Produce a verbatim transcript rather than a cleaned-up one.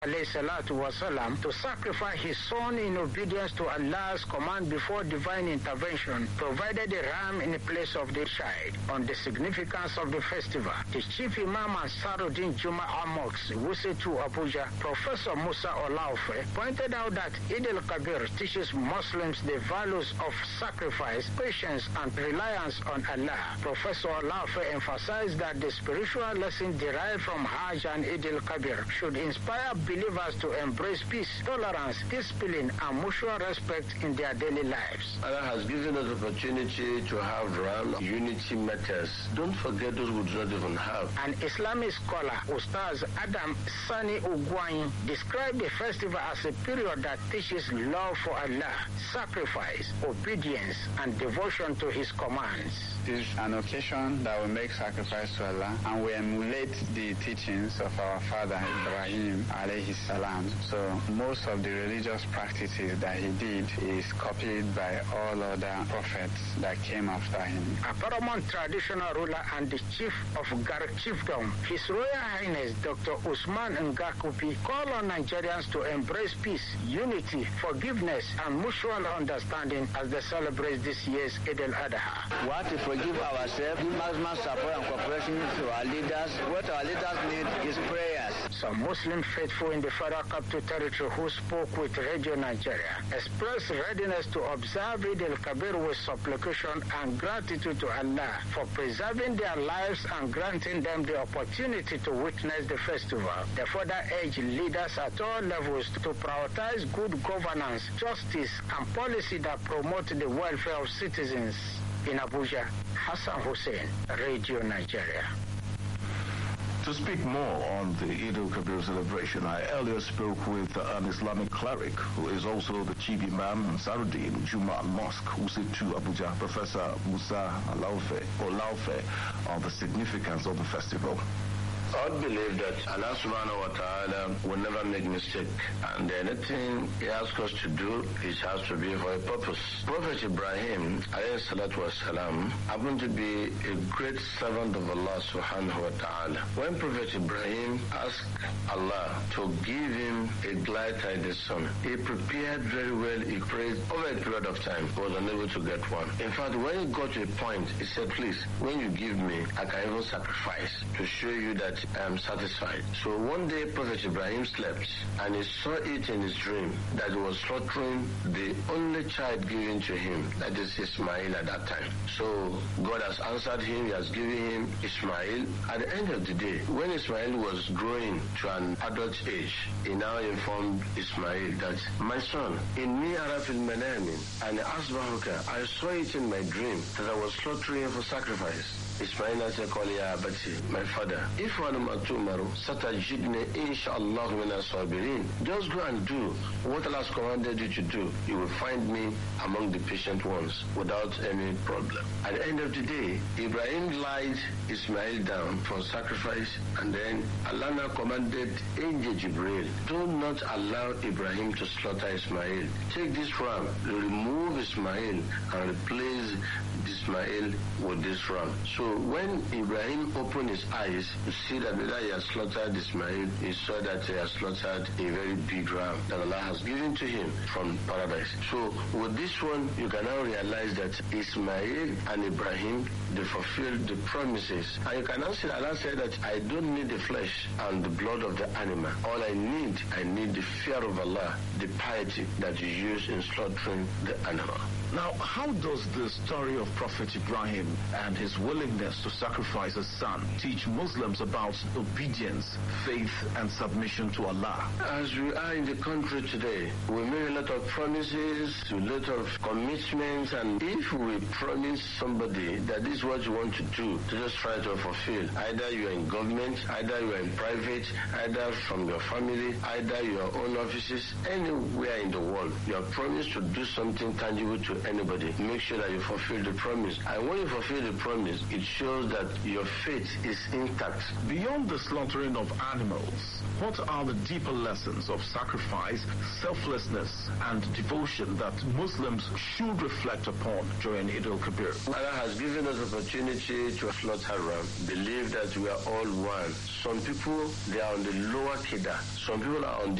alayhi salatu wasalam, to sacrifice his son in obedience to Allah's command before divine intervention, provided a ram in the place of the child. On the significance of the festival, the chief imam Ansaruddin Juma'a Mosque, Wuse two, Abuja, Professor Musa Olaufe, pointed out that Eid al-Kabir teaches Muslims the values of sacrifice, patience, and reliance on Allah. Professor Olaufe emphasized that the spiritual lesson derived from Hajj and Eid al-Kabir should inspire believers to embrace peace, tolerance, discipline, and mutual respect in their daily lives. Allah has given us opportunity to have Ram unity matters. Don't forget those who do not even have. An Islamic scholar, Ustaz Adam Sani Ugwain, described the festival as a period that teaches love for Allah, sacrifice, obedience, and devotion to His commands. It is an occasion that we make sacrifice to Allah, and we emulate the teachings of our father Ibrahim alayhi salam. So most of the religious practices that he did is copied by all other prophets that came after him. A paramount traditional ruler and the chief of Gar Chiefdom, His Royal Highness Doctor Usman Ngakupi, called on Nigerians to embrace peace, unity, forgiveness, and mutual understanding as they celebrate this year's Eid al-Adha. We have to forgive ourselves, give maximum support and cooperation to our leaders. What our leaders need is prayers. Some Muslim faithful in the Federal Capital Territory who spoke with Radio Nigeria expressed readiness to observe Eid al-Kabir with supplication and gratitude to Allah for preserving their lives and granting them the opportunity to witness the festival. They further urged leaders at all levels to prioritize good governance, justice, and policy that promote the welfare of citizens. In Abuja, Hassan Hussein, Radio Nigeria. To speak more on the Eid al-Kabir celebration, I earlier spoke with an Islamic cleric who is also the chief imam Ansaruddin Juma'a Mosque, Wuse two, Abuja, Professor Musa Olaufe, Olaufe, on the significance of the festival. I believe that Allah subhanahu wa ta'ala will never make mistake, and anything He asks us to do, it has to be for a purpose. Prophet Ibrahim alayhi salatu wasalam happened to be a great servant of Allah subhanahu wa ta'ala. When Prophet Ibrahim asked Allah to give him a glide-tided son, he prepared very well, he prayed over a period of time, he was unable to get one. In fact, when he got to a point, he said, please, when you give me, I can even sacrifice to show you that I am satisfied. So one day Prophet Ibrahim slept and he saw it in his dream that he was slaughtering the only child given to him, that is Ismail at that time. So God has answered him, He has given him Ismail. At the end of the day, when Ismail was growing to an adult age, he now informed Ismail that, my son, inni ara fil manami and asbahuka, I saw it in my dream that I was slaughtering for sacrifice. Ismail said, my father, if one matumaru satajidne inshallah min as-sabirin, just go and do what Allah has commanded you to do. You will find me among the patient ones without any problem. At the end of the day, Ibrahim lied Ismail down for sacrifice, and then Allah now commanded Angel Jibril, do not allow Ibrahim to slaughter Ismail. Take this ram, remove Ismail, and replace Ismail with this ram. So when Ibrahim opened his eyes to see that whether he has slaughtered Ismail, he saw that he has slaughtered a very big ram that Allah has given to him from paradise. So with this one, you can now realize that Ismail and Ibrahim, they fulfilled the promises. And you can now see that Allah said that I don't need the flesh and the blood of the animal. All I need, I need the fear of Allah, the piety that you use in slaughtering the animal. Now, how does the story of Prophet Ibrahim and his willingness to sacrifice his son teach Muslims about obedience, faith, and submission to Allah? As we are in the country today, we make a lot of promises, a lot of commitments, and if we promise somebody that this is what you want to do, to just try to fulfill, either you are in government, either you are in private, either from your family, either your own offices, anywhere in the world, you are promised to do something tangible to anybody. Make sure that you fulfill the promise. And when you fulfill the promise, it shows that your faith is intact. Beyond the slaughtering of animals, what are the deeper lessons of sacrifice, selflessness, and devotion that Muslims should reflect upon during Eid al-Kabir? Allah has given us opportunity to slaughter ram. Believe that we are all one. Some people, they are on the lower kiddah. Some people are on the